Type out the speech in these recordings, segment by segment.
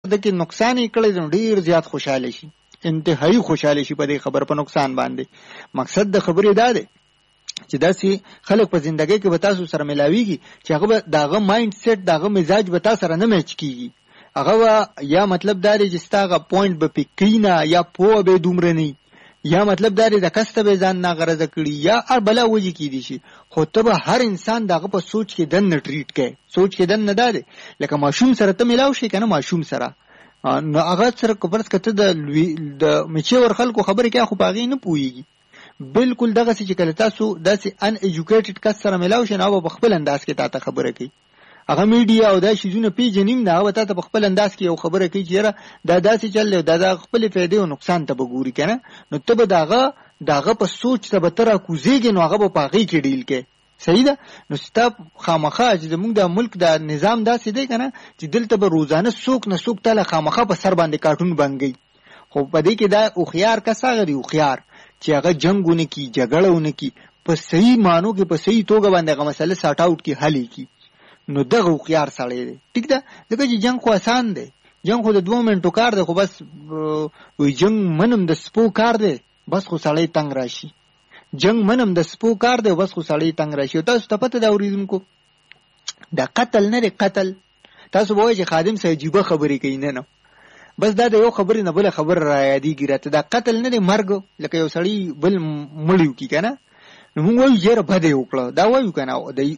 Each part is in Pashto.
د کې نقصان یې کړی نو ډیر زیات خوشاله شي، انتهایی خوشاله شي په دې خبر په نقصان باندې. مقصد د خبرې دا دی چې داسې خلک په زندګۍ کې به تاسو سره ملاویږي چې هغه به داغه مایند سیټ داغه مزاج به تاسو سره نه میچ کیږي. هغه یا مطلب دا دی چې ستاغه پوینټ به پکینا یا پوه به دومره نه، یا مطلب دا دی د کسته به ځان ناغرضه کړي یا هر بلا وږي کی دي شي. خو ته به هر انسان داغه په سوچ کې دن نه ټریټ کې، سوچ کې دن نه داده لکه ماشوم سره ته ملاو شي کنه، ماشوم سره نو هغه سره کوپرس کته د میچور خلکو خبرې کې خو باغی نه پويږي. بالکل دغه چې کله تاسو داسې ان ایجوکیټډ کس سره ملاو شي نو په خپل انداز کې تاسو خبره کوي. هغه میډیا او دا شیزونه پیژنیم نه، او تاسو په خپل انداز کې یو خبره کوي چې دا داسې چل دا خپل فائدې او نقصان ته وګوري کنه، نو ته به داغه په سوچ ته به تر کوزيږي، نو هغه په پاغي کې ډیل کې صحیح ده. نو ستاب خامخا چې موږ د ملک د نظام داسې دی کنه چې دلته به روزانه څوک نه څوک تل خامخا په سر باندې کارټون بنګي. خو په دې کې دا او خيار کسا غري او خيار چې هغه جنگونه کی جګړهونه کی په صحیح مانو کې په صحیح توګه باندې هغه مسله ساټ اوټ کی حل کی، نو دغه خيار سړی دی. ټیک ده، ځکه چې جنگ خو آسان دی، جنگ خو د 2 منټو کار دی، خو بس وی جنگ منم د سپو کار دی، بس خو سړی تنگ راشي. جنگ منم د سپو کار دی، بس خو سړی تنگ راشي. تاسو ته پته دا اوریدونکو دا قتل نه دی، قتل تاسو وایي چې خادم سره عجیبه خبرې کوي نه بس دا د یو خبرې نه بل خبر را یادېږي راته. دا قتل نه دی، مرګ لکه یو سړی بل مړیو کی کنه، نو موږ وایو یاره بده وکړه، دا وایو کنه. د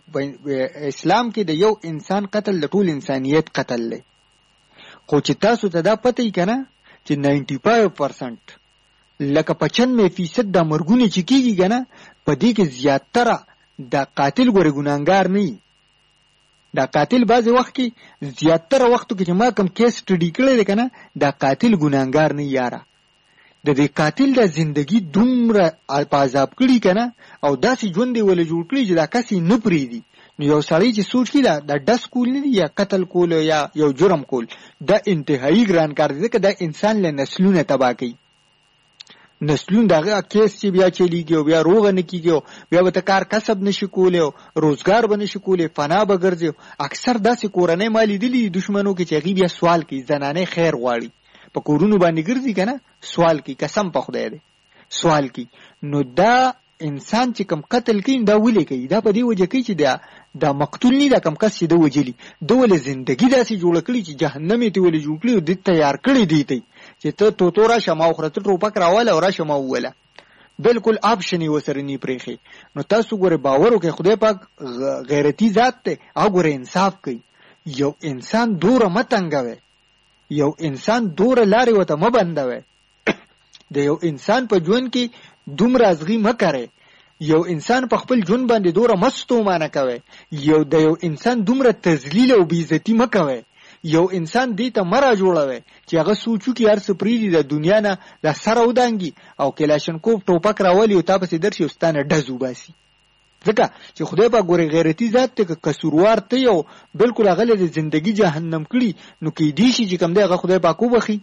اسلام کې د یو انسان قتل د ټول انسانیت قتل دی. خو چې تاسو ته دا پته یې کنه چې 95% لکه 95% د مرګونه چې کیږي کنه په دې کې زیاتره د قاتل ګورې ګناهګار نه، دا قاتل بعضی وخت کې زیاتره وختو کې چې ما کوم کیس سټډي کړی دی کنه دا قاتل ګناهګار نه یاره. د دې قاتل د زندگی دومره عذاب کړی کنه او داسې ژوند دی ول جوړ کړی چې دا کسي نه پریدي. نو یو سړی چې سوچ کړي دا ډس کول نه دی یا قتل کول یا یو جرم کول، دا انتهایی ګران کار دی، دا انسان له نسلونه تباہ کوي. نسلون دغه کیس چې بیا چلیږي او بیا روغ نه کیږي، بیا به کار کسب نشي کولای او روزګار به نشي کولای، فنا به ګرځي. اکثر داسې کورنۍ مالی دي دشمنو کې چې غي بیا سوال کوي، زنانه خیر غواړي په کورونو باندې ګرځي کنه، سوال کوي، قسم په خدای دی سوال کوي. نو دا انسان چې کم قتل کوي دا ولې کوي؟ دا په دې وجه کوي چې دا مقتول نه، دا کم کس چې د وجلی دوله زندگی داسې جوړ کړی چې جهنم ته ولې جوړ کړی او د تیار کړی دی چې ته تو را شمه او خرته ټوپک راواله او را شمه وله، بالکل آپشن یې وسره نه پریخي. نو تاسو ګوره باور وکړئ خدای پاک غیرتی ذات ته، او ګوره انصاف کوي. یو انسان دوره متنګوي، یو انسان دوره لاري وته مبندوي، د یو انسان په ژوند کې دومره ازغي مکره، یو انسان په خپل ژوند باندې دوره مستومانه کوي، د یو انسان دومره تذلیل او بیزتی مکوي، یو انسان دې ته مرا جوړوي چې هغه سوچو کې هر څه پریدي د دنیا نه د سره ودانګي او کلاشنکوف ټوپک راولي او تاسو درشي واستانه ډزو باسي. ځکه چې خدای په ګوره غیرتی ذات ته کسوروار ته یو بالکل هغه د ژوندۍ جهنم کړي، نو کې دي شي چې کوم دی هغه خدای پاک وبخي.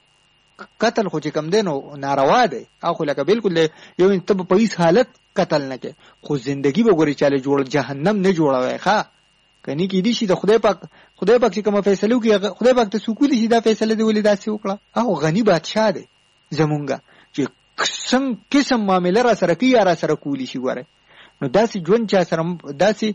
قتل خو چې کوم دی نو ناروا دی، او خو لکه بالکل یو انت په هیڅ حالت قتل نه کوي، خو ژوندۍ به ګوري چاله جوړ جهنم نه جوړوي. ښا کني کې دي شي د خدای پاک چې کوم فیصله کوي خدای پاک ته سکول شي دا فیصله دی ولې داسې وکړه. او غنی بادشاہ دی زمونږه چې قسم معاملې را سره کوي را سره کولی شي. ګوره نو داسې ژوند چا سره داسې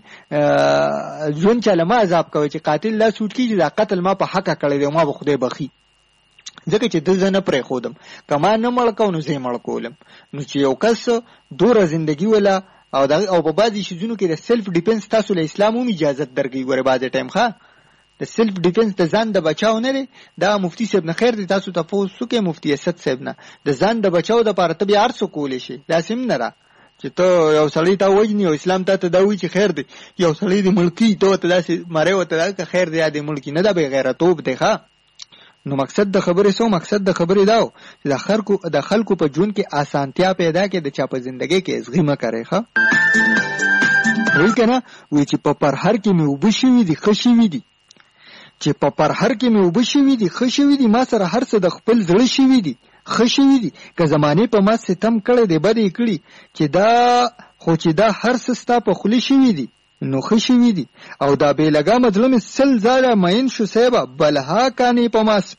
ژوند چا لما عذاب کوي چې قاتل لا سوچ کیږي دا قتل ما په حق کړی دی، ما به خدای بخي. ځکه چې د زنه پرې خودم کما نه مړ کو نو زه مړ کولم. نو چې یو کس دوره زندگی ولا او په بعضی شیزونو کې د سلف ډیفنس تاسو له اسلام هم اجازه درګي. ګوره بعضی ټایم ښه د سلف ډیفنس د ځان د بچاو نه دی، دا مفتی صاحب نه خیر دی تاسو ته پوښتنه کې مفتی اسد صاحب نه د ځان د بچاو د لپاره ته بیا ارڅ کولې شي، دا سم نه را چې ته یو سړی ته وایي او اسلام ته دا وایي چې خیر دی، یو سړی دی ملکی ته داسې ماره وته دا خیر دی دی ملکی نه دا به غیرتوب دی. ښه نو مقصد د خبرې سو مقصد د خبرې داو چې د خلکو په ژوند کې آسانتیا پیدا کې د چا په ژوندۍ کې ازغیمه کوي. ښه وی کنه وی چې په پرهر کې مې وبشوي دي خشوي دي، چې په پرهر کې مې وبشوي دي خشوي دي، ما سره هر څه د خپل زړه شوي دي خشوي دي، که زمانه په ما ستم کړي دی بده کړي چې دا خو چې دا هر څه ستا په خلی شوي دي نو خشوي دي، او دا به لګا مظلوم سل زاله مین شو سیبا بلها کانی په ما